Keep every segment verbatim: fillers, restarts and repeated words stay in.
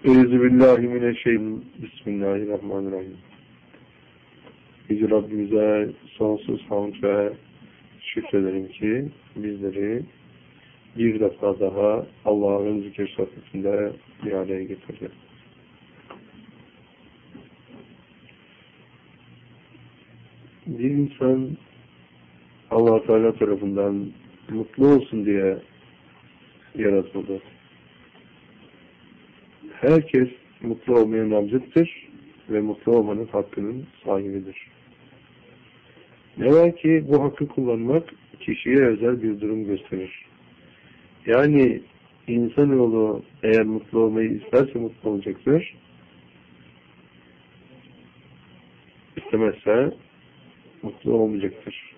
Euzubillahimineşşeytanirracim. Bismillahirrahmanirrahim. Yüce Rabbimize sonsuz hamd ve şükrederim ki bizleri bir defa daha Allah'ın zikir sohbetinde bir araya getirdi. Bir insan Allah Teala tarafından mutlu olsun diye yaratıldı. Herkes mutlu olmaya namzettir ve mutlu olmanın hakkının sahibidir. Ne var ki bu hakkı kullanmak kişiye özel bir durum gösterir. Yani insanoğlu eğer mutlu olmayı isterse mutlu olacaktır. İstemezse mutlu olmayacaktır.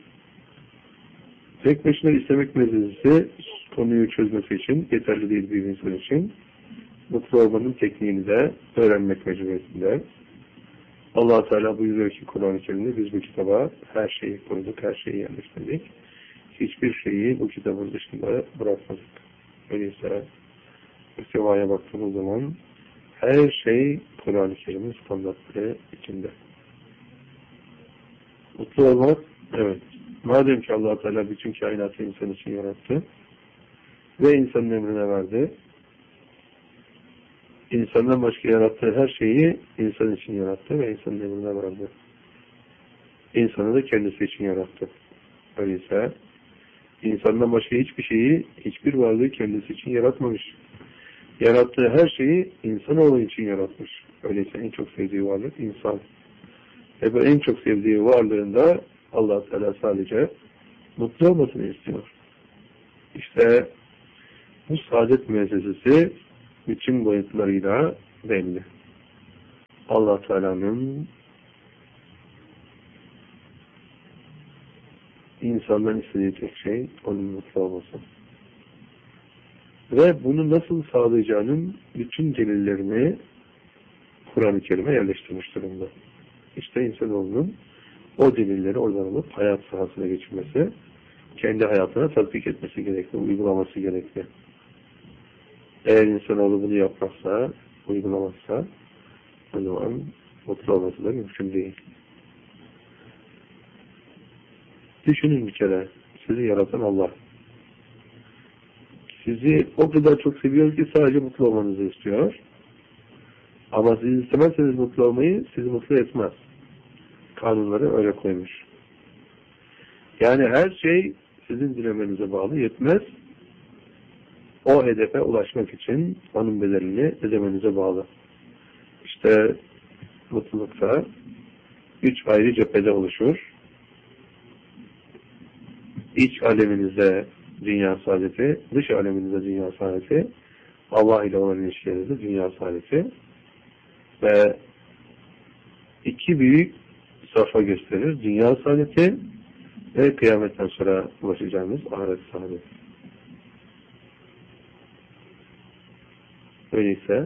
Tek başına istemek meselesi konuyu çözmesi için yeterli değil bir insan için. Mutlu olmanın tekniğini de öğrenmek mecburiyetinde. Allah Teala buyuruyor ki Kur'an-ı Kerim'de biz bu kitaba her şeyi koyduk, her şeyi yerleştirdik. Hiçbir şeyi bu kitabın dışında bırakmadık. Öyleyse müstevaya baktığımız zaman her şey Kur'an-ı Kerim'in standartları içinde. Mutlu olmak, evet. Madem ki Allah Teala bütün kainatı insan için yarattı ve insanın emrine verdi, İnsandan başka yarattığı her şeyi insan için yarattı ve insanın emrine verdi. İnsanı da kendisi için yarattı. Öyleyse insandan başka hiçbir şeyi, hiçbir varlığı kendisi için yaratmamış. Yarattığı her şeyi insanoğlu için yaratmış. Öyleyse en çok sevdiği varlık insan. Ve bu en çok sevdiği varlığında Allah Teala sadece mutlu olmasını istiyor. İşte bu saadet müessesesi bütün boyutlarıyla belli. Allah Teala'nın insandan istediği tek şey onun mutlu olması. Ve bunu nasıl sağlayacağının bütün delillerini Kur'an-ı Kerim'e yerleştirmiş durumda. İşte insanoğlunun o delilleri oradan alıp hayat sahasına geçirmesi, kendi hayatına tatbik etmesi gerekli, uygulaması gerekli. Eğer insanoğlu bunu yapmazsa, uygulamazsa, o zaman mutlu olması da mümkün değil. Düşünün bir kere, sizi yaratan Allah. Sizi o kadar çok seviyor ki sadece mutlu olmanızı istiyor. Ama siz istemezseniz mutlu olmayı, sizi mutlu etmez. Kanunları öyle koymuş. Yani her şey sizin dilemenize bağlı, yetmez. O hedefe ulaşmak için onun bedelini ödemenize bağlı. İşte mutlulukta üç ayrı cephede oluşur. İç aleminizde dünya saadeti, dış aleminizde dünya saadeti, Allah ile olan ilişkilerinizde dünya saadeti ve iki büyük safa gösterir. Dünya saadeti ve kıyametten sonra ulaşacağımız ahiret saadeti. Öyleyse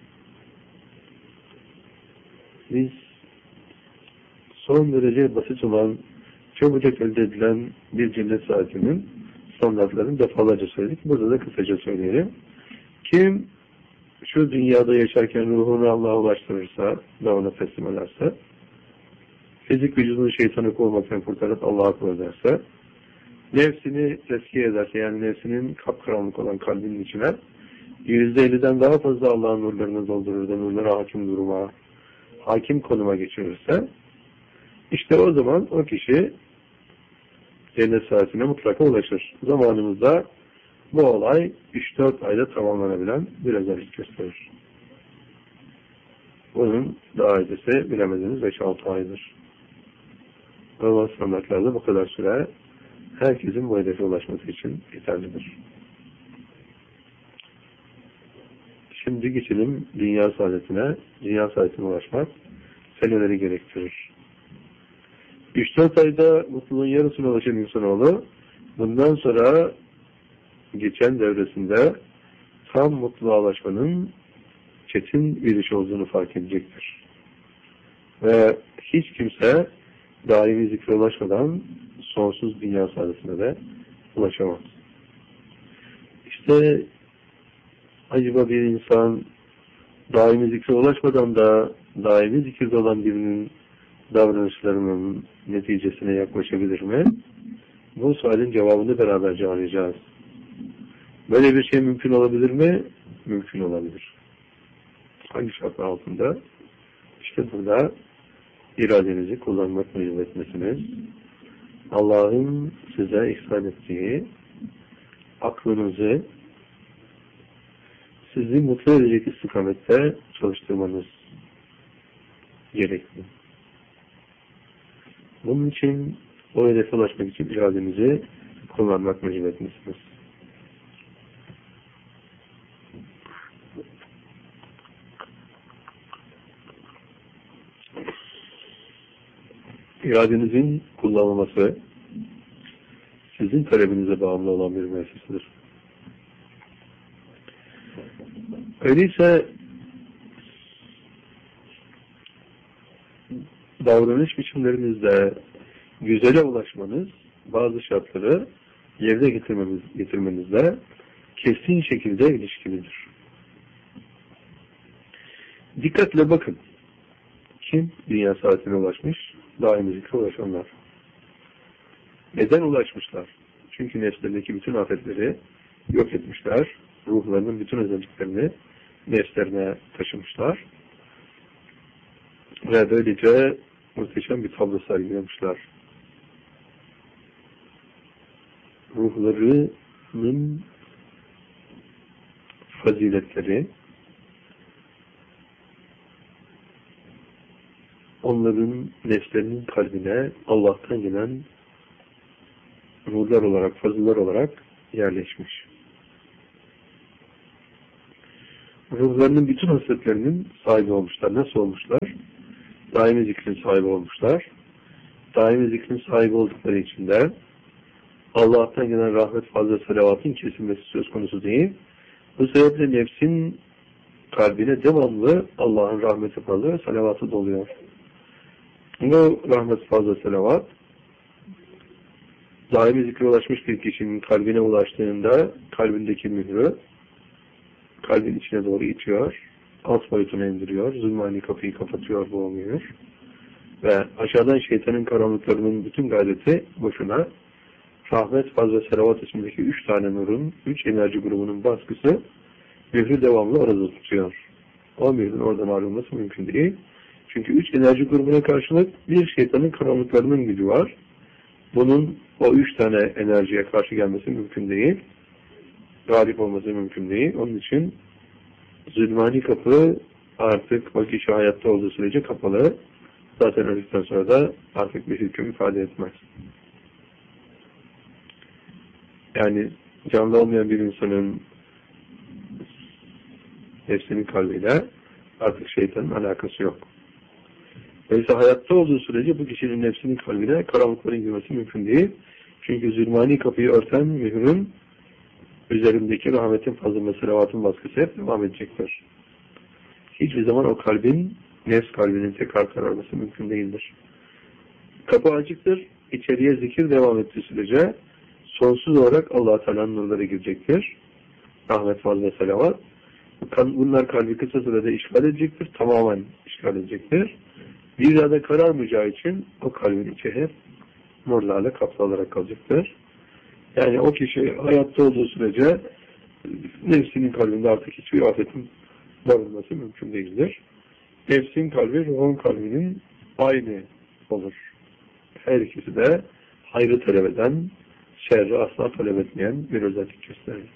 biz son derece basit olan, çabucak elde edilen bir cennet saatinin standartlarını defalarca söyledik. Burada da kısaca söyleyelim. Kim şu dünyada yaşarken ruhunu Allah'a ulaştırırsa ve ona teslim ederse, fizik vücudunu şeytanı kovmaktan kurtarıp Allah'a kul ederse, nefsini teskiye ederse, yani nefsinin kapkaranlık olan kalbinin içine yüzde elliden daha fazla Allah'ın nurlarını doldurur da nurlara hakim duruma, hakim konuma geçirirse, işte o zaman o kişi cennet saatine mutlaka ulaşır. Zamanımızda bu olay üç dört ayda tamamlanabilen bir özellik gösterir. Bunun daha ötesi bilemediniz beş altı aydır. Normal standartlarda bu kadar süre herkesin bu hedefe ulaşması için yeterlidir. Şimdi geçelim dünya saadetine. Dünya saadetine ulaşmak seneleri gerektirir. üç dört ayda mutluluğun yarısına ulaşan insanoğlu bundan sonra geçen devresinde tam mutluluğa ulaşmanın çetin bir iş olduğunu fark edecektir. Ve hiç kimse daimi zikre ulaşmadan sonsuz dünya saadetine de ulaşamaz. İşte acaba bir insan daimi zikre ulaşmadan da daimi zikirde olan birinin davranışlarının neticesine yaklaşabilir mi? Bu sualin cevabını beraberce arayacağız. Böyle bir şey mümkün olabilir mi? Mümkün olabilir. Hangi şartlar altında? İşte burada iradenizi kullanmak mecburiyetindesiniz. Allah'ın size ihsan ettiği aklınızı sizi mutlu edecek istikamette çalıştırmanız gerekli. Bunun için o hedefe ulaşmak için iradenizi kullanmak mecburiyetindesiniz. İradenizin kullanılması sizin talebinize bağımlı olan bir müessesidir. Öyleyse davranış biçimlerinizde güzele ulaşmanız bazı şartları yerine getirmeniz, getirmenizle kesin şekilde ilişkilidir. Dikkatle bakın. Kim dünya saatine ulaşmış? Daimi zikre ulaşanlar. Neden ulaşmışlar? Çünkü nefslerindeki bütün afetleri yok etmişler. Ruhlarının bütün özelliklerini nefslerine taşımışlar. Ve böylece muhteşem bir tablo sergilemişler. Ruhlarının faziletleri onların nefslerinin kalbine Allah'tan gelen ruhlar olarak, fazıllar olarak yerleşmiş. Ruhlarının bütün hasretlerinin sahibi olmuşlar. Nasıl olmuşlar? Daimi zikrin sahibi olmuşlar. Daimi zikrin sahibi oldukları için de Allah'tan gelen rahmet, fazla salavatın kesilmesi söz konusu değil. Bu sebeple nefsin kalbine devamlı Allah'ın rahmeti fazla ve salavatı doluyor. Bu rahmet, fazla salavat daimi zikre ulaşmış bir kişinin kalbine ulaştığında kalbindeki mührü kalbin içine doğru itiyor, alt boyutuna indiriyor, zulmani kapıyı kapatıyor bu mühür ve aşağıdan şeytanın karanlıklarının bütün gayreti boşuna. Rahmet, fazla selavat ismindeki üç tane nurun, üç enerji grubunun baskısı mührü devamlı orada tutuyor. O mührün oradan ayrılması mümkün değil. Çünkü üç enerji grubuna karşılık bir şeytanın karanlıklarının gücü var. Bunun o üç tane enerjiye karşı gelmesi mümkün değil. Galip olması mümkün değil. Onun için zulmani kapı artık o kişi hayatta olduğu sürece kapalı. Zaten öldükten sonra da artık bir hüküm ifade etmez. Yani canlı olmayan bir insanın nefsinin kalbiyle artık şeytanın alakası yok. Öyleyse hayatta olduğu sürece bu kişinin nefsinin kalbine karanlıkların girmesi mümkün değil. Çünkü zulmani kapıyı örten mührün üzerindeki rahmetin, fazla ve selavatın baskısı hep devam edecektir. Hiçbir zaman o kalbin, nefs kalbinin tekrar kararması mümkün değildir. Kapı açıktır. İçeriye zikir devam ettiği sürece sonsuz olarak Allah-u Teala'nın nurları girecektir. Rahmet, fazla ve selavat. Bunlar kalbi kısa sürede işgal edecektir. Tamamen işgal edecektir. Bir daha da kararmayacağı için o kalbin içi hep nurlarla kaplı olarak kalacaktır. Yani o kişi hayatta olduğu sürece nefsinin kalbinde artık hiçbir afetin barınması mümkün değildir. Nefsin kalbi, ruhun kalbinin aynı olur. Her ikisi de hayrı talep eden, şerri asla talep etmeyen bir özellik gösterir.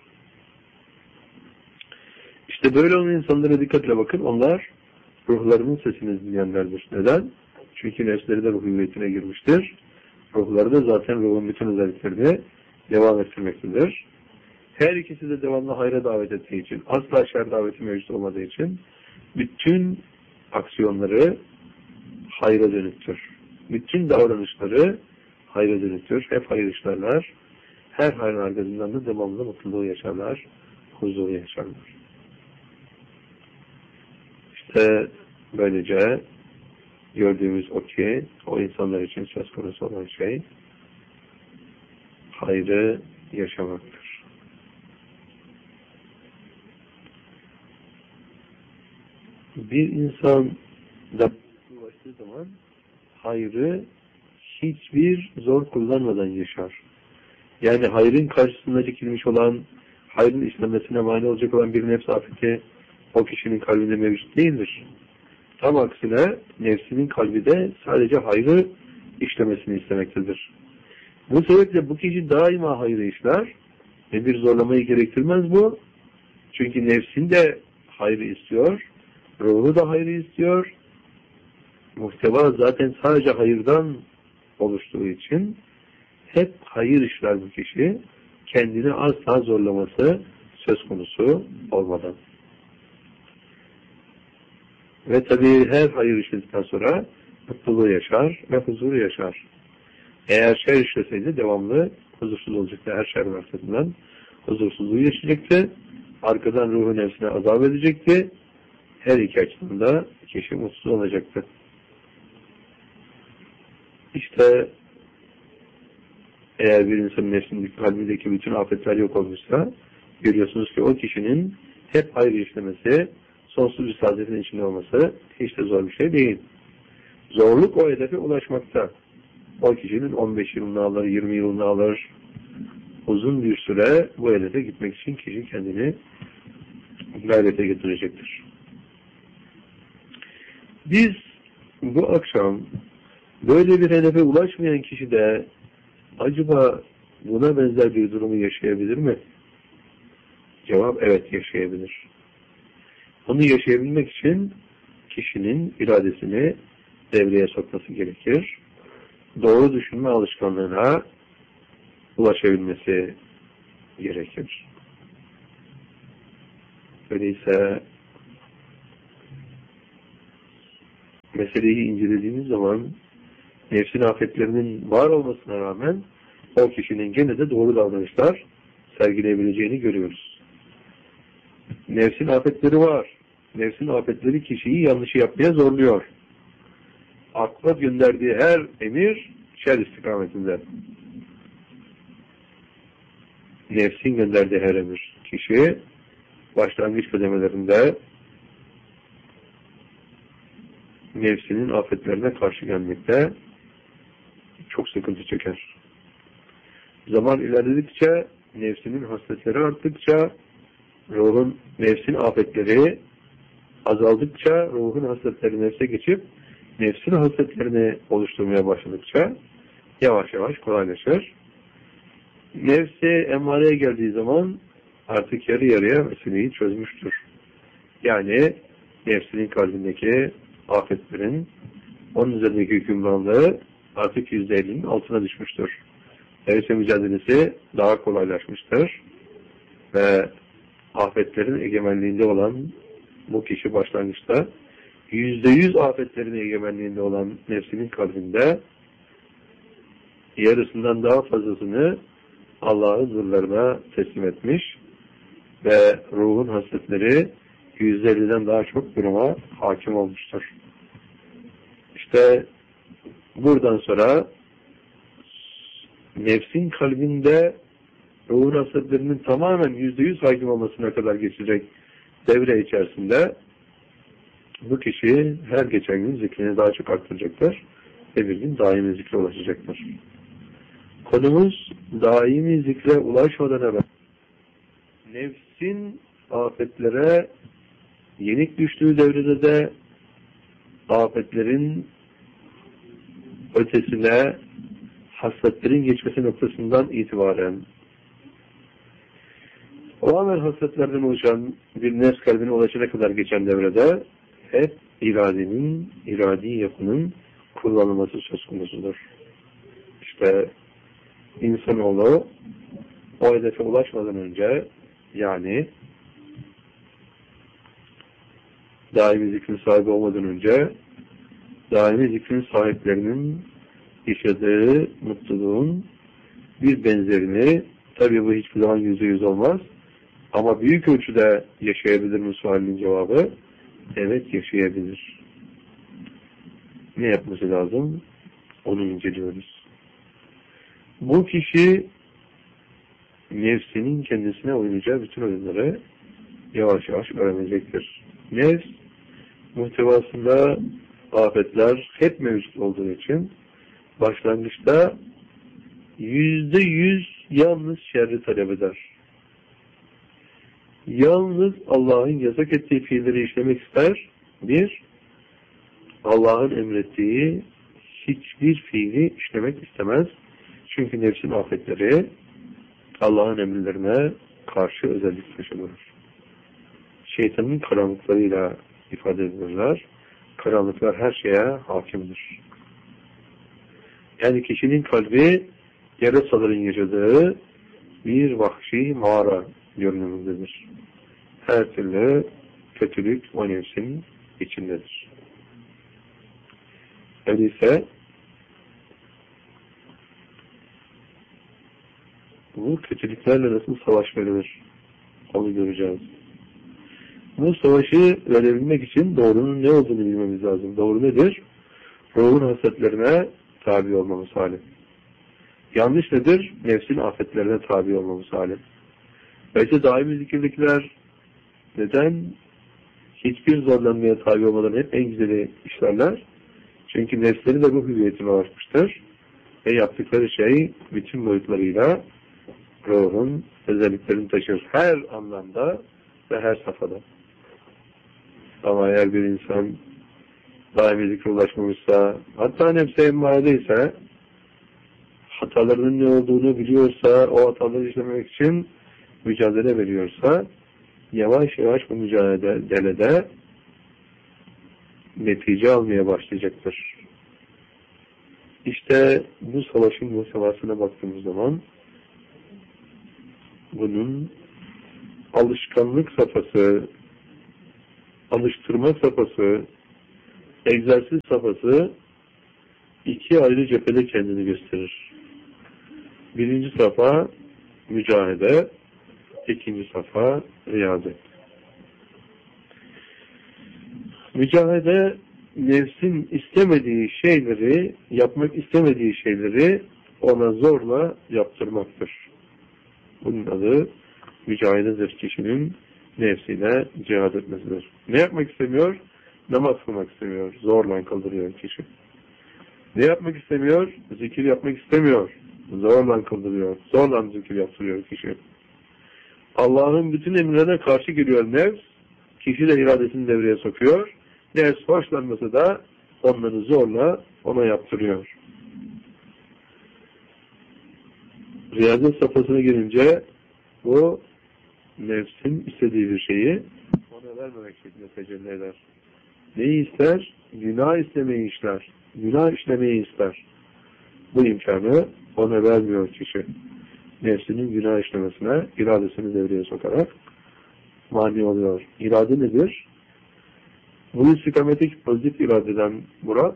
İşte böyle olan insanlara dikkatle bakın. Onlar ruhlarının sesini dinleyenlerdir. Neden? Çünkü nefsleri de ruh hüviyetine girmiştir. Ruhları da zaten ruhun bütün özelliklerini devam ettirmektedir. Her ikisi de devamlı hayra davet ettiği için, asla şer daveti mevcut olmadığı için bütün aksiyonları hayra dönüktür. Bütün davranışları hayra dönüktür. Hep hayır işlerler. Her hayrın arkasından da devamlı mutluluğu yaşarlar, huzuru yaşarlar. İşte böylece gördüğümüz o ki o insanlar için söz konusu olan şey hayrı yaşamaktır. bir insan da ulaştığı zaman hayrı hiçbir zor kullanmadan yaşar. Yani hayrın karşısında dikilmiş olan, hayrın işlemesine mani olacak olan bir nefs afeti o kişinin kalbinde mevcut değildir. Tam aksine nefsinin kalbi de sadece hayrı işlemesini istemektedir. Bu sebeple bu kişi daima hayrı işler ve bir zorlamayı gerektirmez bu. Çünkü nefsin de hayrı istiyor, ruhu da hayrı istiyor. Muhteva zaten sadece hayırdan oluştuğu için hep hayır işler bu kişi. Kendini asla zorlaması söz konusu olmadan. Ve tabii her hayır işledikten sonra mutluluğu yaşar ve huzuru yaşar. Eğer şer işleseydi devamlı huzursuz olacaktı. Her şer varlığından huzursuzluğu yaşayacaktı. Arkadan ruhu nefsine azap edecekti. Her iki açıdan da kişi mutsuz olacaktı. İşte eğer bir insanın nefsindeki, kalbindeki bütün afetler yok olmuşsa görüyorsunuz ki o kişinin hep hayır işlemesi, sonsuz bir saadetin içinde olması hiç de zor bir şey değil. Zorluk o hedefe ulaşmakta. O kişinin on beş yılını alır, yirmi yılını alır. Uzun bir süre bu hedefe gitmek için kişi kendini gayrete getirecektir. Biz bu akşam böyle bir hedefe ulaşmayan kişi de acaba buna benzer bir durumu yaşayabilir mi? Cevap evet, yaşayabilir. Onu yaşayabilmek için kişinin iradesini devreye sokması gerekir. Doğru düşünme alışkanlığına ulaşabilmesi gerekir. Öyleyse meseleyi incelediğimiz zaman nefsin afetlerinin var olmasına rağmen o kişinin gene de doğru davranışlar sergileyebileceğini görüyoruz. Nefsin afetleri var. Nefsin afetleri kişiyi yanlışı yapmaya zorluyor. Akla gönderdiği her emir şer istikametinde. Nefsin gönderdiği her emir. Kişi başlangıç kademelerinde nefsinin afetlerine karşı gelmekte çok sıkıntı çeker. Zaman ilerledikçe, nefsinin hasletleri arttıkça, ruhun, nefsin afetleri azaldıkça, ruhun hasletleri nefse geçip, nefsin hasletlerini oluşturmaya başladıkça, yavaş yavaş kolaylaşır. Nefsi emmareye geldiği zaman, artık yarı yarıya meseleyi çözmüştür. Yani, nefsinin kalbindeki afetlerin, onun üzerindeki hükümranlığı artık yüzde ellinin altına düşmüştür. Nefse mücadelesi daha kolaylaşmıştır. Ve afetlerin egemenliğinde olan bu kişi başlangıçta yüzde yüz afetlerin egemenliğinde olan nefsinin kalbinde yarısından daha fazlasını Allah'ın nurlarına teslim etmiş ve ruhun hasletleri yüzde elliden daha çok duruma hakim olmuştur. İşte buradan sonra nefsin kalbinde ruhun hasletlerinin tamamen yüzde yüz hakim olmasına kadar geçecek devre içerisinde bu kişi her geçen gün zikrini daha çok arttıracaktır ve bir gün daimi zikre ulaşacaktır. Konumuz daimi zikre ulaşmadan evvel nefsin afetlere yenik düştüğü devrede de afetlerin ötesine hasletlerin geçmesi noktasından itibaren o amel hasletlerden oluşan bir nefs kalbine ulaşana kadar geçen devrede hep iradenin, iradi yapının kullanılması söz konusudur. İşte insanoğlu o hedefe ulaşmadan önce, yani daimi zikrin sahibi olmadan önce daimi zikrin sahiplerinin yaşadığı mutluluğun bir benzerini, tabii bu hiçbir zaman yüzde yüz olmaz ama büyük ölçüde yaşayabilir mi sualinin cevabı evet, yaşayabilir. Ne yapması lazım? Onu inceliyoruz. Bu kişi nefsinin kendisine oynayacağı bütün oyunları yavaş yavaş öğrenecektir. Nefs muhtevasında afetler hep mevcut olduğu için başlangıçta yüzde yüz yalnız şerri talep eder. Yalnız Allah'ın yasak ettiği fiilleri işlemek ister. Bir, Allah'ın emrettiği hiçbir fiili işlemek istemez. Çünkü nefsin afetleri Allah'ın emirlerine karşı özellik taşınır. Şeytanın karanlıklarıyla ifade edilirler. Karanlıklar her şeye hakimdir. Yani kişinin kalbi yarasaların yaşadığı bir vahşi mağara görünümündedir. Her türlü kötülük o nefsin içindedir. Öyleyse bu kötülüklerle nasıl savaş verilir? Onu göreceğiz. Bu savaşı verebilmek için doğrunun ne olduğunu bilmemiz lazım. Doğru nedir? Ruhun hasletlerine tabi olmamız hali. Yanlış nedir? Nefsin afetlerine tabi olmamız hali. Belki daimi zikirdekiler neden hiçbir zorlanmaya tabi olmadan hep en güzeli işlerler? Çünkü nefsleri de bu hüviyetine ulaşmıştır. Ve yaptıkları şey bütün boyutlarıyla ruhun özelliklerini taşır. Her anlamda ve her safhada. Ama eğer bir insan daimi zikre ulaşmamışsa, hatta nefse emmaredeyse, hatalarının ne olduğunu biliyorsa, o hataları işlemek için mücadele veriyorsa, yavaş yavaş bu mücadelede netice almaya başlayacaktır. İşte bu savaşın muhtevasına baktığımız zaman bunun alışkanlık safhası, alıştırma safhası, egzersiz safhası iki ayrı cephede kendini gösterir. Birinci safa mücahede, ikinci safa riyadet. Mücahede, nefsin istemediği şeyleri, yapmak istemediği şeyleri ona zorla yaptırmaktır. Bunun adı mücahededir, kişinin nefsine cihad etmesidir. Ne yapmak istemiyor? Namaz kılmak istemiyor. Zorla kıldırıyor kişi. Ne yapmak istemiyor? Zikir yapmak istemiyor. Zorla kıldırıyor. Zorla zikir yaptırıyor kişi. Allah'ın bütün emrine karşı geliyor nefs. Kişi de iradesini devreye sokuyor. Nefs hoşlanması da onları zorla ona yaptırıyor. Riyadet safhasına gelince bu nefsin istediği bir şeyi ona vermemek şeklinde tecelli eder. Neyi ister? Günah istemeyi ister. Günah işlemeyi ister. Bu imkanı ona vermiyor kişi. Nefsinin günah işlemesine iradesini devreye sokarak mani oluyor. İrade nedir? Bu istikametik pozitif iradeden murat,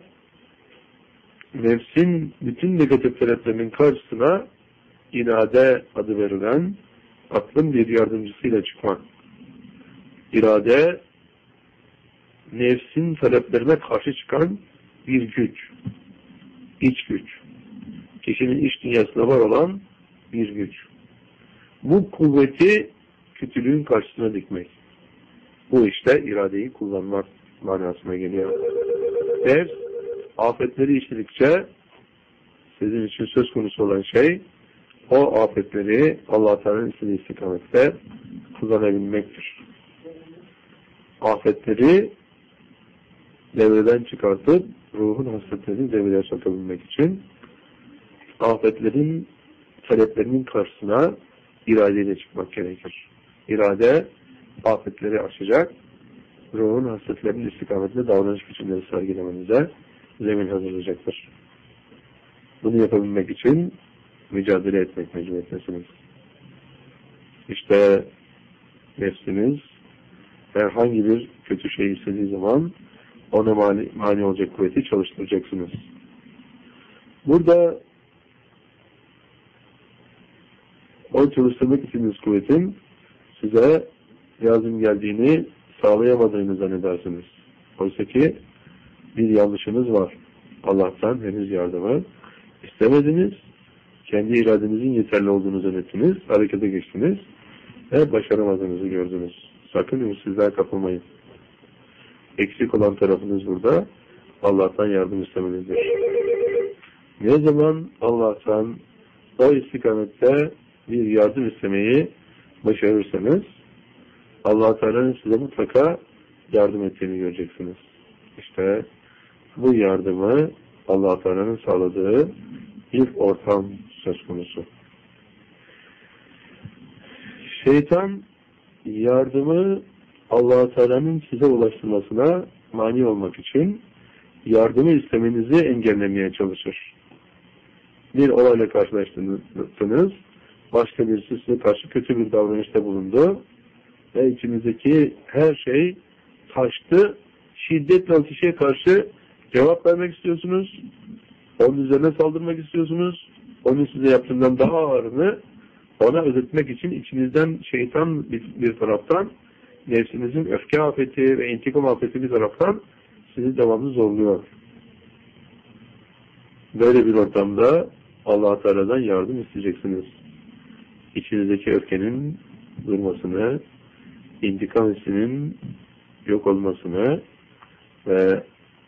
nefsin bütün negatif taleplerinin karşısına irade adı verilen aklın bir yardımcısıyla çıkmak. İrade, nefsin taleplerine karşı çıkan bir güç, iç güç. Kişinin iç dünyasında var olan bir güç. Bu kuvveti kötülüğün karşısına dikmek. Bu işte iradeyi kullanmak manasına geliyor. Nefs, afetleri işledikçe sizin için söz konusu olan şey, o afetleri Allah Teala'nın istediği istikamette kullanabilmektir. Afetleri devreden çıkartıp ruhun hasretlerini devreye sokabilmek için afetlerin taleplerinin karşısına iradeyle çıkmak gerekir. İrade afetleri aşacak, ruhun hasretlerinin istikametinde davranış biçimleri sergilemenize zemin hazırlayacaktır. Bunu yapabilmek için mücadele etmek mecburiyetindesiniz. İşte nefsiniz herhangi bir kötü şey istediği zaman ona mani, mani olacak kuvveti çalıştıracaksınız. Burada o çalıştırmak istediğiniz kuvvetin size lazım geldiğini sağlayamadığını zannedersiniz. Oysa ki bir yanlışınız var. Allah'tan henüz yardımı istemediniz. Kendi iradenizin yeterli olduğunu zannettiniz. Harekete geçtiniz. Ve başaramadığınızı gördünüz. Sakın ümitsizliğe kapılmayın. eksik olan tarafınız burada Allah'tan yardım istemenizdir. Ne zaman Allah'tan o istikamette bir yardım istemeyi başarırsanız Allah Teala'nın size mutlaka yardım ettiğini göreceksiniz. İşte bu yardımı Allah Teala'nın sağladığı bir ortam söz konusu. Şeytan yardımı Allah Teala'nın size ulaştırmasına mani olmak için yardımı istemenizi engellemeye çalışır. Bir olayla karşılaştınız, başka birisi size karşı kötü bir davranışta bulundu ve içinizdeki her şey taştı, şiddetle o kişiye karşı cevap vermek istiyorsunuz, onun üzerine saldırmak istiyorsunuz, onun size yaptığından daha ağırını ona özetmek için içinizden şeytan bir, bir taraftan, nefsinizin öfke afeti ve intikam afeti bir taraftan sizi devamlı zorluyor. Böyle bir ortamda Allah Teala'dan yardım isteyeceksiniz. İçinizdeki öfkenin durmasını, intikam hissinin yok olmasını ve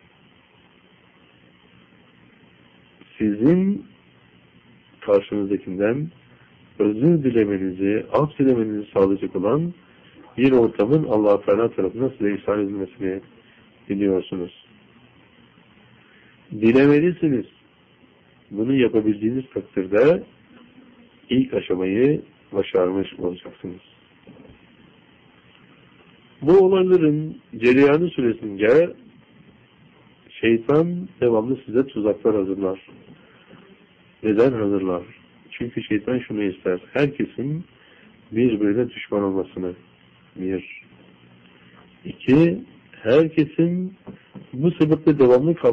sizin karşınızdakinden özür dilemenizi, af dilemenizi sağlayacak olan bir ortamın Allah Teala tarafından size ihsan edilmesini diliyorsunuz. Dilemelisiniz. Bunu yapabildiğiniz takdirde ilk aşamayı başarmış olacaksınız. Bu olayların cereyanı süresince şeytan devamlı size tuzaklar hazırlar. Neden hazırlar? Çünkü şeytan şunu ister. Herkesin birbirine düşman olmasını. Bir. İki. Herkesin bu sebeple devamlı